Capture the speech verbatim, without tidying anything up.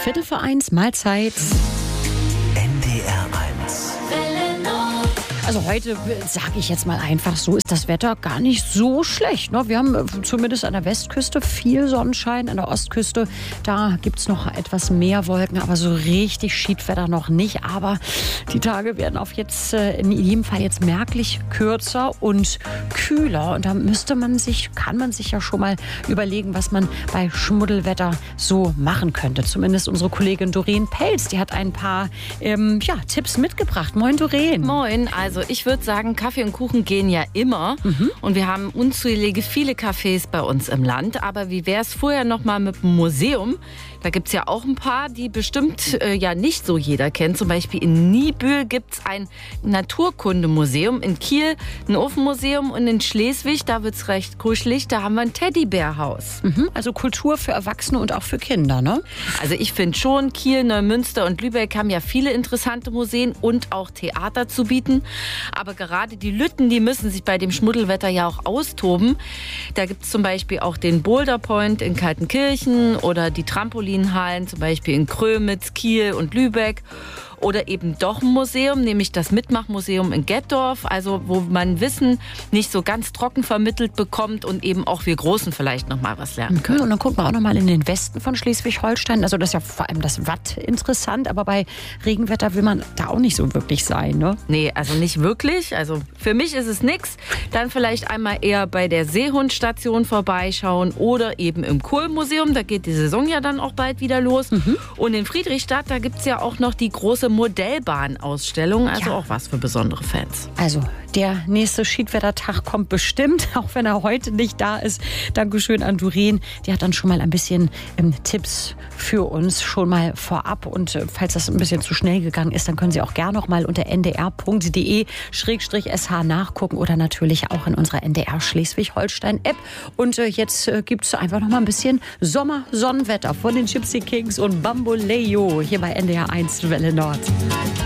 Viertel vor eins, Mahlzeit. N D R eins. Also heute, sage ich jetzt mal einfach so, ist das Wetter gar nicht so schlecht. Ne? Wir haben zumindest an der Westküste viel Sonnenschein, an der Ostküste, da gibt es noch etwas mehr Wolken, aber so richtig Schiedwetter noch nicht. Aber die Tage werden auf jetzt in jedem Fall jetzt merklich kürzer und kühler. Und da müsste man sich, kann man sich ja schon mal überlegen, was man bei Schmuddelwetter so machen könnte. Zumindest unsere Kollegin Doreen Pelz, die hat ein paar ähm, ja, Tipps mitgebracht. Moin Doreen. Moin, also ich würde sagen, Kaffee und Kuchen gehen ja immer. Mhm. Und wir haben unzählige viele Cafés bei uns im Land. Aber wie wäre es vorher noch mal mit dem Museum? Da gibt es ja auch ein paar, die bestimmt äh, ja nicht so jeder kennt. Zum Beispiel in Niebüll gibt es ein Naturkundemuseum, in Kiel ein Ofenmuseum und in Schleswig, da wird es recht kuschelig, da haben wir ein Teddybärhaus. Mhm, also Kultur für Erwachsene und auch für Kinder, ne? Also ich finde schon, Kiel, Neumünster und Lübeck haben ja viele interessante Museen und auch Theater zu bieten. Aber gerade die Lütten, die müssen sich bei dem Schmuddelwetter ja auch austoben. Da gibt es zum Beispiel auch den Boulder Point in Kaltenkirchen oder die Trampolinhallen, zum Beispiel in Krömitz, Kiel und Lübeck. Oder eben doch ein Museum, nämlich das Mitmachmuseum in Gettorf, also wo man Wissen nicht so ganz trocken vermittelt bekommt und eben auch wir Großen vielleicht noch mal was lernen können. Und dann gucken wir auch noch mal in den Westen von Schleswig-Holstein. Also das ist ja vor allem das Watt interessant, aber bei Regenwetter will man da auch nicht so wirklich sein, ne? Nee, also nicht wirklich. Also für mich ist es nix. Dann vielleicht einmal eher bei der Seehundstation vorbeischauen oder eben im Kohlmuseum. Da geht die Saison ja dann auch bald wieder los. Mhm. Und in Friedrichstadt, da gibt es ja auch noch die große Modellbahnausstellung, also ja. auch was für besondere Fans. Also der nächste Schiedwettertag kommt bestimmt, auch wenn er heute nicht da ist. Dankeschön an Doreen. Die hat dann schon mal ein bisschen ähm, Tipps für uns schon mal vorab. Und äh, falls das ein bisschen zu schnell gegangen ist, dann können Sie auch gerne noch mal unter n d r punkt d e schrägstrich s h nachgucken oder natürlich auch in unserer N D R Schleswig-Holstein-App. Und äh, jetzt äh, gibt es einfach noch mal ein bisschen Sommer-Sonnenwetter von den Gypsy Kings und Bamboleo hier bei N D R eins Welle Nord.